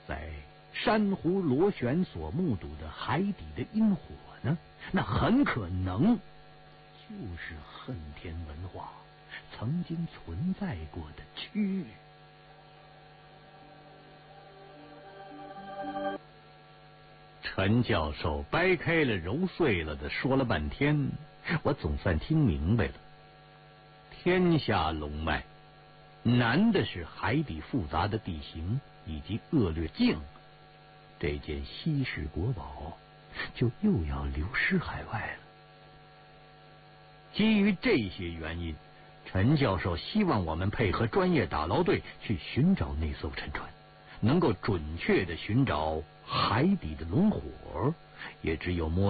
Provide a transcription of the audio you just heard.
在珊瑚螺旋所目睹的海底的阴火呢，那很可能就是恨天文化曾经存在过的区域。陈教授掰开了揉碎了的说了半天，我总算听明白了。天下龙脉难的是海底复杂的地形以及恶劣境，这件稀世国宝就又要流失海外了。基于这些原因，陈教授希望我们配合专业打捞队去寻找那艘沉船，能够准确的寻找海底的龙火，也只有摸